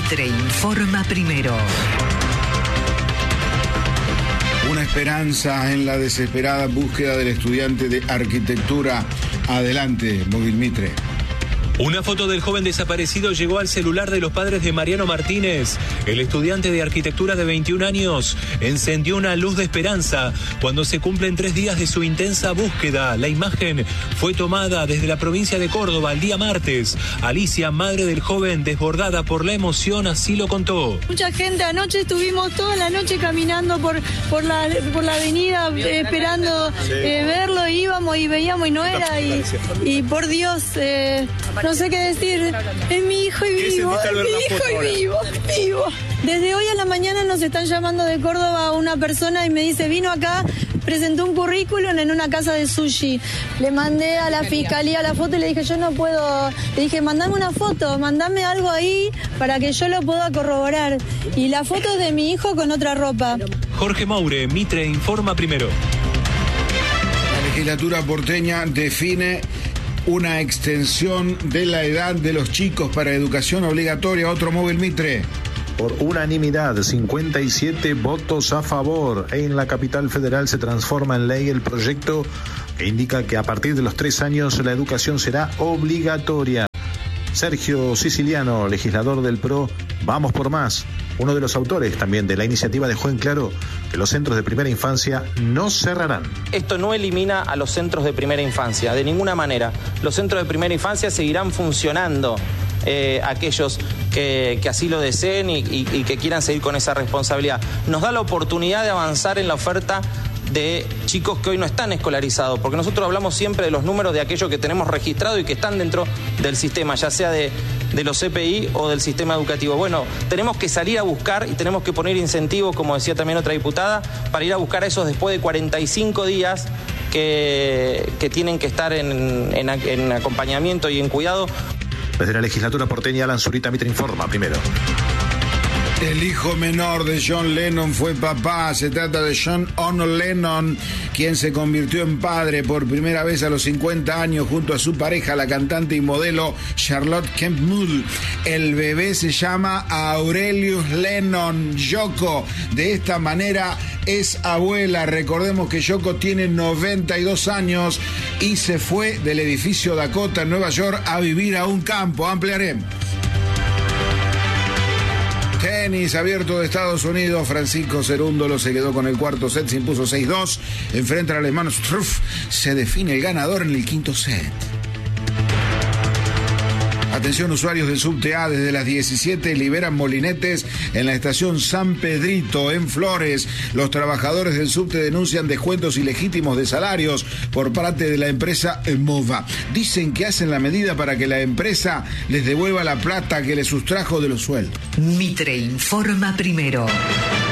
Mitre informa primero. Una esperanza en la desesperada búsqueda del estudiante de arquitectura. Adelante, Móvil Mitre. Una foto del joven desaparecido llegó al celular de los padres de Mariano Martínez. El estudiante de arquitectura de 21 años encendió una luz de esperanza cuando se cumplen 3 días de su intensa búsqueda. La imagen fue tomada desde la provincia de Córdoba el día martes. Alicia, madre del joven, desbordada por la emoción, así lo contó. Mucha gente, anoche estuvimos toda la noche caminando por la avenida esperando verlo, íbamos y veíamos y no era, y por Dios, no sé qué decir, es mi hijo y vivo, vivo. Desde hoy a la mañana nos están llamando de Córdoba una persona y me dice, vino acá, presentó un currículum en una casa de sushi. Le mandé a la fiscalía la foto y le dije, yo no puedo, le dije, mandame una foto, mandame algo ahí para que yo lo pueda corroborar. Y la foto es de mi hijo con otra ropa. Jorge Maure, Mitre informa primero. La legislatura porteña define una extensión de la edad de los chicos para educación obligatoria. Otro Móvil Mitre. Por unanimidad, 57 votos a favor. En la capital federal se transforma en ley el proyecto que indica que a partir de los 3 años la educación será obligatoria. Sergio Siciliano, legislador del PRO, Vamos por Más, uno de los autores también de la iniciativa, dejó en claro que los centros de primera infancia no cerrarán. Esto no elimina a los centros de primera infancia, de ninguna manera. Los centros de primera infancia seguirán funcionando. Aquellos que así lo deseen y que quieran seguir con esa responsabilidad. Nos da la oportunidad de avanzar en la oferta de chicos que hoy no están escolarizados, porque nosotros hablamos siempre de los números de aquellos que tenemos registrados y que están dentro del sistema, ya sea de los CPI o del sistema educativo. Bueno, tenemos que salir a buscar y tenemos que poner incentivos, como decía también otra diputada, para ir a buscar a esos después de 45 días que tienen que estar en acompañamiento y en cuidado. Desde la legislatura porteña, Alan Zurita, Mitre informa primero. El hijo menor de John Lennon fue papá. Se trata de John Ono Lennon, quien se convirtió en padre por primera vez a los 50 años junto a su pareja, la cantante y modelo Charlotte Kemp Moody. El bebé se llama Aurelius Lennon. Yoko, de esta manera, es abuela. Recordemos que Yoko tiene 92 años y se fue del edificio Dakota en Nueva York a vivir a un campo. Ampliaremos. Tenis abierto de Estados Unidos. Francisco Cerúndolo se quedó con el cuarto set, se impuso 6-2. Enfrenta al alemán Struff. Se define el ganador en el quinto set. Atención, usuarios del subte A, desde las 17 liberan molinetes en la estación San Pedrito, en Flores. Los trabajadores del subte denuncian descuentos ilegítimos de salarios por parte de la empresa Mova. Dicen que hacen la medida para que la empresa les devuelva la plata que les sustrajo de los sueldos. Mitre informa primero.